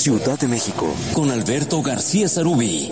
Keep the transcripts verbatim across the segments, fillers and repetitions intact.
Ciudad de México, con Alberto García Sarubí.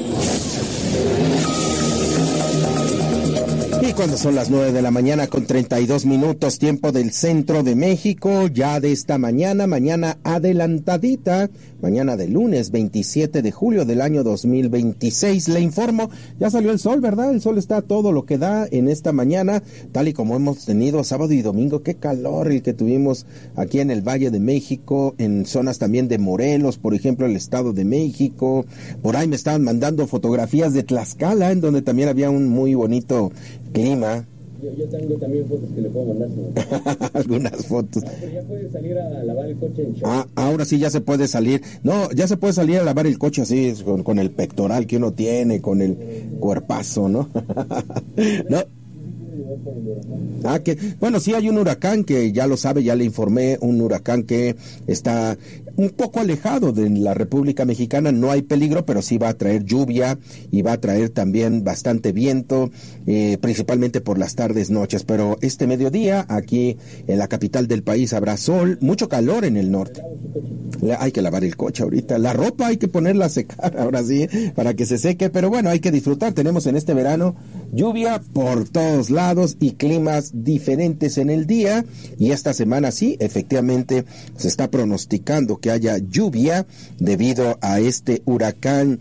Y cuando son las nueve de la mañana con treinta y dos minutos, tiempo del centro de México, ya de esta mañana, mañana adelantadita, mañana de lunes veintisiete de julio del año dos mil veintiséis, le informo, ya salió el sol, ¿verdad? El sol está a todo lo que da en esta mañana, tal y como hemos tenido sábado y domingo. Qué calor el que tuvimos aquí en el Valle de México, en zonas también de Morelos, por ejemplo, el Estado de México. Por ahí me estaban mandando fotografías de Tlaxcala, en donde también había un muy bonito clima. Yo, yo tengo también fotos que le puedo mandar. Algunas fotos. Ah, pero ya puedes salir a lavar el coche en short. Ah, ahora sí ya se puede salir. No, ya se puede salir a lavar el coche así, con, con el pectoral que uno tiene, con el cuerpazo, ¿no? No. Ah, que, bueno, sí hay un huracán que ya lo sabe, ya le informé, un huracán que está un poco alejado de la República Mexicana, no hay peligro, pero sí va a traer lluvia y va a traer también bastante viento, eh, principalmente por las tardes, noches, pero este mediodía aquí en la capital del país habrá sol, mucho calor en el norte. Hay que lavar el coche ahorita, la ropa hay que ponerla a secar ahora sí, para que se seque, pero bueno, hay que disfrutar. Tenemos en este verano lluvia por todos lados y climas diferentes en el día, y esta semana sí, efectivamente se está pronosticando que haya lluvia debido a este huracán,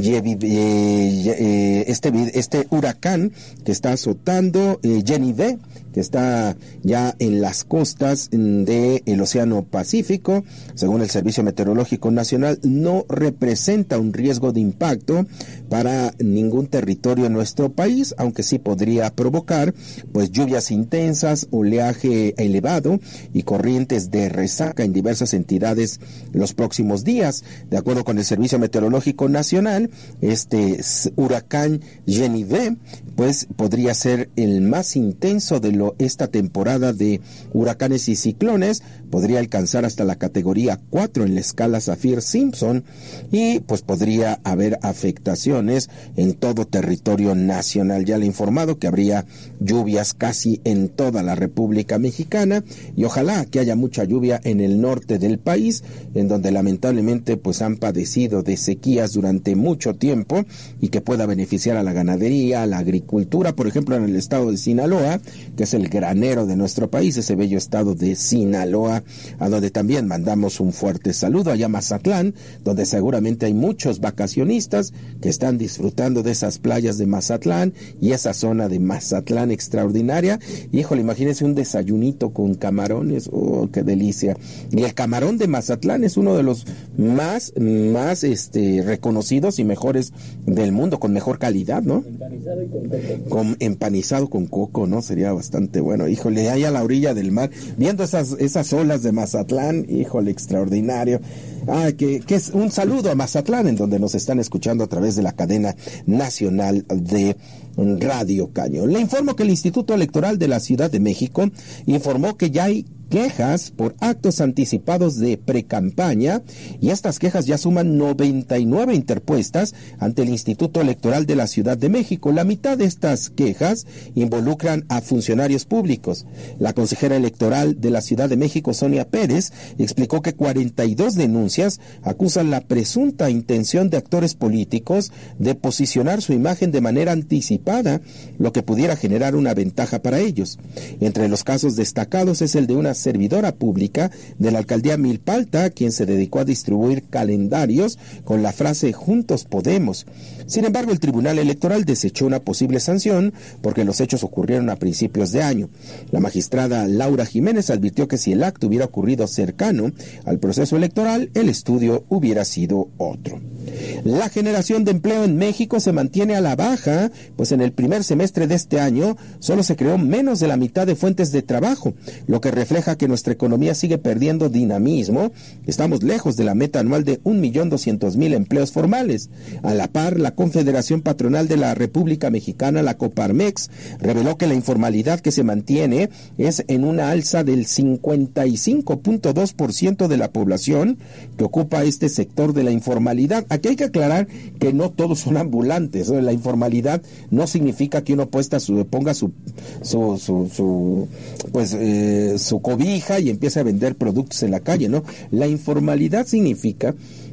este, este huracán que está azotando Yanivé, que está ya en las costas del Océano Pacífico. Según el Servicio Meteorológico Nacional, no representa un riesgo de impacto para ningún territorio en nuestro país, aunque sí podría provocar pues lluvias intensas, oleaje elevado y corrientes de resaca en diversas entidades los próximos días. De acuerdo con el Servicio Meteorológico Nacional, este huracán Yanivé pues podría ser el más intenso de lo, esta temporada de huracanes y ciclones, podría alcanzar hasta la categoría cuatro en la escala Saffir-Simpson, y pues podría haber afectaciones en todo territorio nacional. Ya le he informado que habría lluvias casi en toda la República Mexicana, y ojalá que haya mucha lluvia en el norte del país, en donde lamentablemente pues han padecido de sequías durante mucho tiempo, y que pueda beneficiar a la ganadería, a la agricultura, por ejemplo en el estado de Sinaloa, que es el granero de nuestro país, ese bello estado de Sinaloa, a donde también mandamos un fuerte saludo. Allá Mazatlán, donde seguramente hay muchos vacacionistas que están disfrutando de esas playas de Mazatlán y esa zona de Mazatlán extraordinaria. Híjole, imagínense un desayunito con camarones, oh, qué delicia. Y el camarón de Mazatlán es uno de los más, más este, reconocidos y mejores del mundo, con mejor calidad, ¿no? Empanizado y con coco. Con, empanizado con coco, ¿no? Sería bastante bueno. Híjole, ahí a la orilla del mar, viendo esas, esas olas de Mazatlán, híjole, extraordinario. Ah, que, que es un saludo a Mazatlán, en donde nos están escuchando a través de la cadena nacional de Radio Caño. Le informo que el Instituto Electoral de la Ciudad de México informó que ya hay quejas por actos anticipados de precampaña, y estas quejas ya suman noventa y nueve interpuestas ante el Instituto Electoral de la Ciudad de México. La mitad de estas quejas involucran a funcionarios públicos. La consejera electoral de la Ciudad de México, Sonia Pérez, explicó que cuarenta y dos denuncias acusan la presunta intención de actores políticos de posicionar su imagen de manera anticipada, lo que pudiera generar una ventaja para ellos. Entre los casos destacados es el de una servidora pública de la alcaldía Milpalta, quien se dedicó a distribuir calendarios con la frase "Juntos Podemos". Sin embargo, el Tribunal Electoral desechó una posible sanción porque los hechos ocurrieron a principios de año. La magistrada Laura Jiménez advirtió que si el acto hubiera ocurrido cercano al proceso electoral, el estudio hubiera sido otro. La generación de empleo en México se mantiene a la baja, pues en el primer semestre de este año solo se creó menos de la mitad de fuentes de trabajo, lo que refleja que nuestra economía sigue perdiendo dinamismo. Estamos lejos de la meta anual de un millón doscientos mil empleos formales. A la par, la Confederación Patronal de la República Mexicana, la Coparmex, reveló que la informalidad que se mantiene es en una alza del cincuenta y cinco punto dos por ciento de la población que ocupa este sector de la informalidad. Aquí hay que aclarar que no todos son ambulantes, ¿no? La informalidad no significa que uno puesta su, ponga su, su, su, su pues, eh, su cobija y empiece a vender productos en la calle, ¿no? La informalidad significa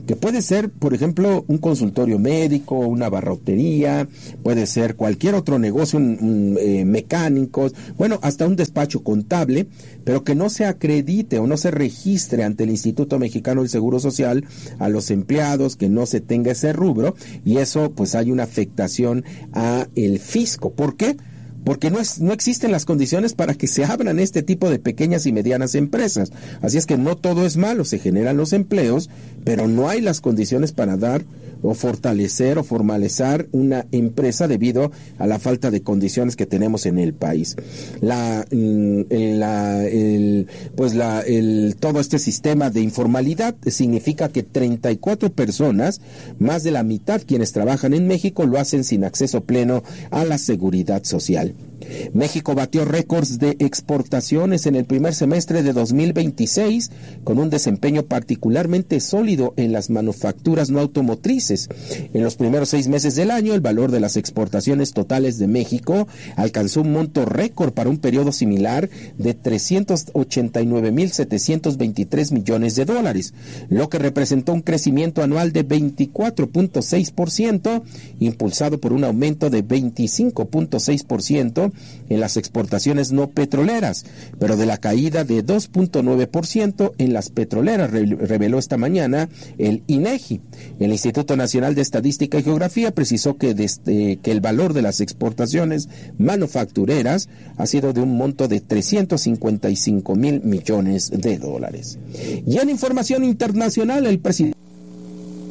que puede ser, por ejemplo, un consultorio médico, una barrotería, puede ser cualquier otro negocio, un, un, eh, mecánicos, bueno, hasta un despacho contable, pero que no se acredite o no se registre ante el Instituto Mexicano del Seguro Social a los empleados, que no se tenga ese rubro, y eso pues hay una afectación a el fisco. ¿Por qué? Porque no, es, no existen las condiciones para que se abran este tipo de pequeñas y medianas empresas. Así es que no todo es malo, se generan los empleos, pero no hay las condiciones para dar o fortalecer o formalizar una empresa debido a la falta de condiciones que tenemos en el país. La, la, el, pues la, el, todo este sistema de informalidad significa que treinta y cuatro personas, más de la mitad quienes trabajan en México, lo hacen sin acceso pleno a la seguridad social. México batió récords de exportaciones en el primer semestre de dos mil veintiséis, con un desempeño particularmente sólido en las manufacturas no automotrices. En los primeros seis meses del año, el valor de las exportaciones totales de México alcanzó un monto récord para un periodo similar de trescientos ochenta y nueve mil setecientos veintitrés millones de dólares, lo que representó un crecimiento anual de veinticuatro punto seis por ciento, impulsado por un aumento de veinticinco punto seis por ciento en las exportaciones no petroleras, pero de la caída de dos punto nueve por ciento en las petroleras, reveló esta mañana el INEGI. El Instituto Nacional de Estadística y Geografía precisó que, desde, que el valor de las exportaciones manufactureras ha sido de un monto de trescientos cincuenta y cinco mil millones de dólares. Y en información internacional, el presidente